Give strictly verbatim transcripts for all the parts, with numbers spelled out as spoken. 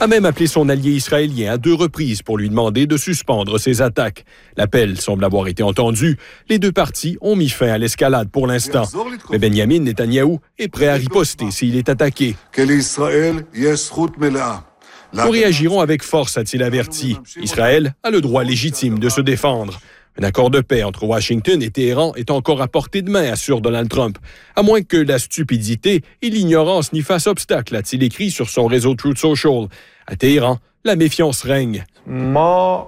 a même appelé son allié israélien à deux reprises pour lui demander de suspendre ses attaques. L'appel semble avoir été entendu. Les deux parties ont mis fin à l'escalade pour l'instant. Mais Benjamin Netanyahou est prêt à riposter s'il est attaqué. Nous réagirons avec force, a-t-il averti. Israël a le droit légitime de se défendre. Un accord de paix entre Washington et Téhéran est encore à portée de main, assure Donald Trump. À moins que la stupidité et l'ignorance n'y fassent obstacle, a-t-il écrit sur son réseau Truth Social. À Téhéran, la méfiance règne. Nous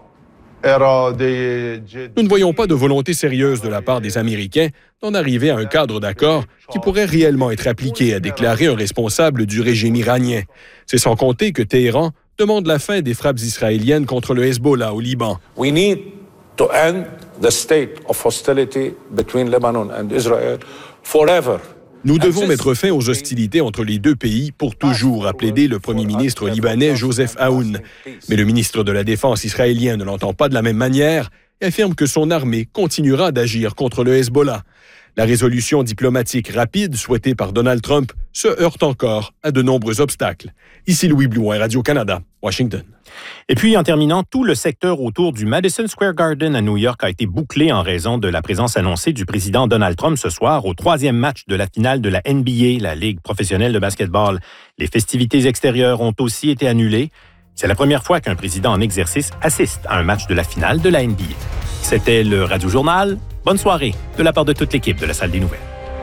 ne voyons pas de volonté sérieuse de la part des Américains d'en arriver à un cadre d'accord qui pourrait réellement être appliqué, a déclaré un responsable du régime iranien. C'est sans compter que Téhéran demande la fin des frappes israéliennes contre le Hezbollah au Liban. We need to end the state of hostility between Lebanon and Israel forever. Nous devons mettre fin aux hostilités entre les deux pays pour toujours, a plaidé le premier ministre libanais Joseph Aoun. Mais le ministre de la Défense israélien ne l'entend pas de la même manière et affirme que son armée continuera d'agir contre le Hezbollah. La résolution diplomatique rapide souhaitée par Donald Trump se heurte encore à de nombreux obstacles. Ici Louis Blouin, Radio-Canada, Washington. Et puis, en terminant, tout le secteur autour du Madison Square Garden à New York a été bouclé en raison de la présence annoncée du président Donald Trump ce soir au troisième match de la finale de la N B A, la Ligue professionnelle de basketball. Les festivités extérieures ont aussi été annulées. C'est la première fois qu'un président en exercice assiste à un match de la finale de la N B A. C'était le Radio Journal. Bonne soirée de la part de toute l'équipe de la Salle des Nouvelles.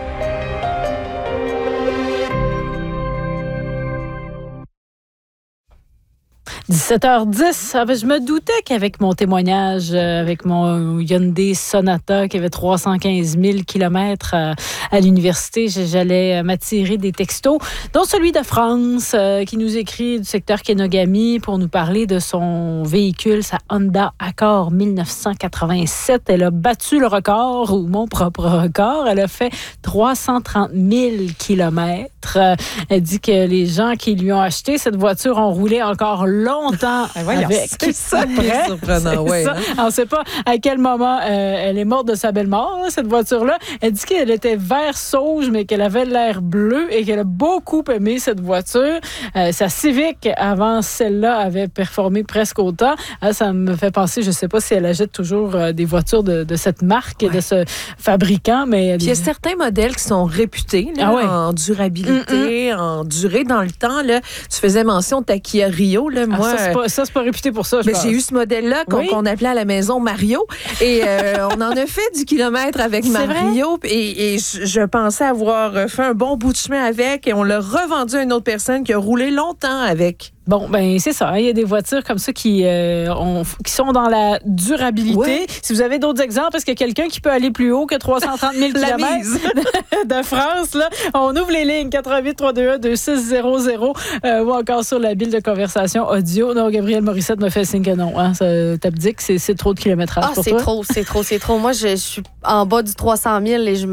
dix-sept heures dix, je me doutais qu'avec mon témoignage, avec mon Hyundai Sonata qui avait trois cent quinze mille kilomètres à, à l'université, j'allais m'attirer des textos, dont celui de France qui nous écrit du secteur Kenogami pour nous parler de son véhicule, sa Honda Accord dix-neuf cent quatre-vingt-sept. Elle a battu le record, ou mon propre record. Elle a fait trois cent trente mille kilomètres. Elle dit que les gens qui lui ont acheté cette voiture ont roulé encore longtemps voyons, avec. C'est ça qui est surprenant. Ouais, hein? On ne sait pas à quel moment euh, elle est morte de sa belle mort, hein, cette voiture-là. Elle dit qu'elle était vert sauge, mais qu'elle avait l'air bleu et qu'elle a beaucoup aimé cette voiture. Euh, sa Civic, avant celle-là, avait performé presque autant. Euh, ça me fait penser, je ne sais pas si elle achète toujours euh, des voitures de, de cette marque, ouais. de ce fabricant. Mais Puis il y a certains modèles qui sont réputés là, ah ouais. en durabilité, Mm-mm. en durée dans le temps. Là. Tu faisais mention de ta Kia Rio. Là, moi, ah, ça, c'est pas, ça, c'est pas réputé pour ça. Je mais pense. J'ai eu ce modèle-là qu'on, oui. qu'on appelait à la maison Mario. Et euh, on en a fait du kilomètre avec c'est Mario. Et, et je, je pensais avoir fait un bon bout de chemin avec. Et on l'a revendu à une autre personne qui a roulé longtemps avec. Bon, ben c'est ça. Il y a des voitures comme ça qui, euh, ont, qui sont dans la durabilité. Oui. Si vous avez d'autres exemples, est-ce qu'il y a quelqu'un qui peut aller plus haut que trois cent trente mille kilomètres de, de France? Là? On ouvre les lignes quatre un huit trois deux un deux six zéro zéro euh, ou encore sur la bille de conversation audio. Non, Gabriel Morissette me fait signe que non. Hein? Ça, t'as dit que c'est, c'est trop de kilométrage ah, pour c'est toi? trop, c'est trop, c'est trop. Moi, je, je suis en bas du trois cent mille et je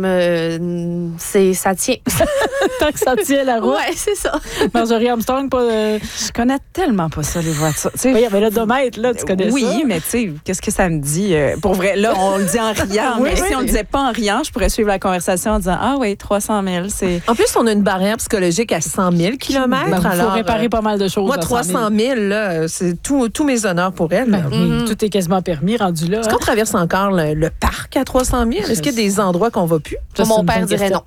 me... C'est, ça tient. Tant que ça tient la route. Ouais, c'est ça. Marjorie Armstrong, pas... Euh... Je connais tellement pas ça, les voitures. Oui, il y avait l'odomètre, là, tu connais oui, ça? Oui, mais tu sais, qu'est-ce que ça me dit? Euh, pour vrai, là, on le dit en riant, oui, mais oui. si on le disait pas en riant, je pourrais suivre la conversation en disant « Ah oui, trois cent mille, c'est... » En plus, on a une barrière psychologique à cent mille kilomètres. Ben, il faut réparer pas mal de choses. Moi, trois cent mille, là, c'est tout, tous mes honneurs pour elle. Ben, mm-hmm. Tout est quasiment permis, rendu là. Est-ce hein? qu'on traverse encore le, le parc à trois cent mille? Est-ce qu'il y a des endroits qu'on va plus? Ça, mon père dirait non.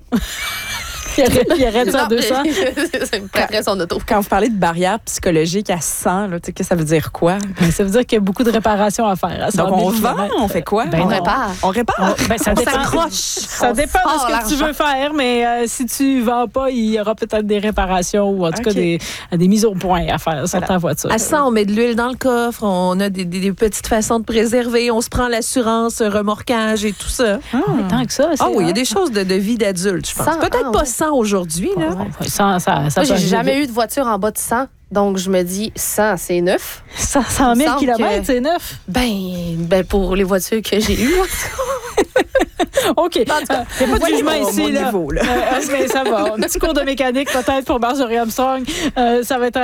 Il y aurait ça à deux cents. C'est prêt son auto. Quand vous parlez de barrière psychologique à cent, là, que ça veut dire quoi? Ben, ça veut dire qu'il y a beaucoup de réparations à faire. À Donc, on vend, on fait quoi? Ben, on, on répare. On répare? On, ben, ça on dépend, s'accroche. Ça dépend de ce que l'argent. Tu veux faire, mais euh, si tu ne vends pas, il y aura peut-être des réparations ou en tout okay. cas des, des mises au point à faire sur voilà. ta voiture. À cent, on met de l'huile dans le coffre, on a des, des, des petites façons de préserver, on se prend l'assurance, remorquage et tout ça. Ah, mais tant que ça. Ah oui, il y a des choses de, de vie d'adulte, je pense. cent, Peut-être ah, pas ouais. cent aujourd'hui, là. Ouais, cent, ça, ça Moi, j'ai jamais eu de voiture en bas de cent. Donc, je me dis, cent, c'est neuf. cent mille kilomètres, que... c'est neuf? Ben, ben, pour les voitures que j'ai eues. OK. Il n'y a pas de jugement ici. Là. Niveau, là. Euh, mais ça va. Un petit cours de mécanique, peut-être, pour Marjorie Armstrong. Euh, ça va être